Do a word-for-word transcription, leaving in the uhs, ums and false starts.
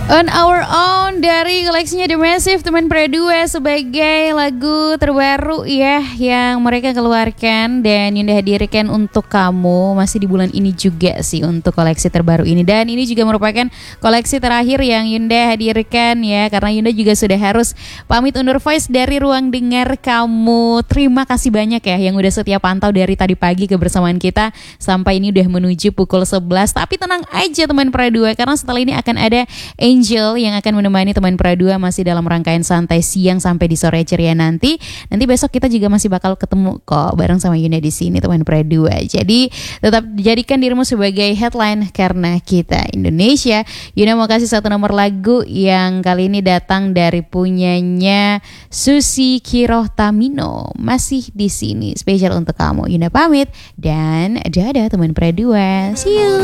On Our Own dari koleksinya The Massive, teman Pro dua, sebagai lagu terbaru ya yang mereka keluarkan dan Yunda hadirkan untuk kamu masih di bulan ini juga sih untuk koleksi terbaru ini. Dan ini juga merupakan koleksi terakhir yang Yunda hadirkan ya, karena Yunda juga sudah harus pamit undur voice dari ruang dengar kamu. Terima kasih banyak ya yang udah setia pantau dari tadi pagi kebersamaan kita sampai ini udah menuju pukul sebelas. Tapi tenang aja teman Pro dua, karena setelah ini akan ada Angel yang akan menemani teman Pro dua masih dalam rangkaian santai siang sampai di sore ceria nanti. Nanti besok kita juga masih bakal ketemu kok bareng sama Yunda di sini teman Pro dua. Jadi tetap jadikan dirimu sebagai headline karena kita Indonesia. Yunda mau kasih satu nomor lagu yang kali ini datang dari punyanya Susi Kiroh Tamino. Masih di sini spesial untuk kamu. Yunda pamit dan dadah teman Pro dua. See you.